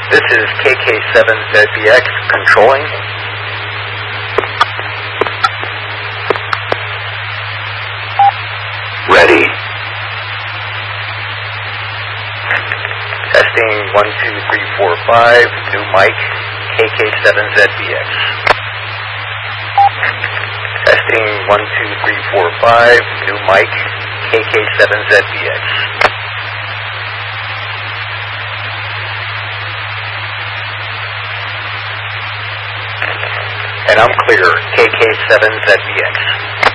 This is KK7ZBX controlling. Ready. Testing 1, 2, 3, 4, 5. New mic, KK7ZBX. Testing 1, 2, 3, 4, 5. New mic, KK7ZBX. And I'm clear, KK7ZBX.